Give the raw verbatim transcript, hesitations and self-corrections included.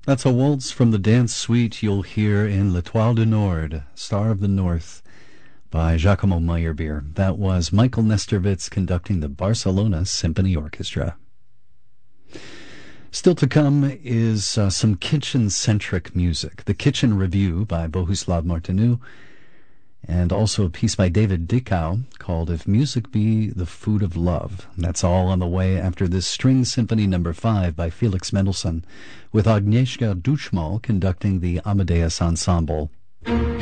That's a waltz from the dance suite you'll hear in L'Étoile du Nord, Star of the North, by Giacomo Meyerbeer. That was Michael Nestervitz conducting the Barcelona Symphony Orchestra. Still to come is uh, some kitchen-centric music. The Kitchen Review by Bohuslav Martinu, and also a piece by David Dickau called If Music Be the Food of Love. That's all on the way after this String Symphony number five by Felix Mendelssohn, with Agnieszka Duchmal conducting the Amadeus Ensemble.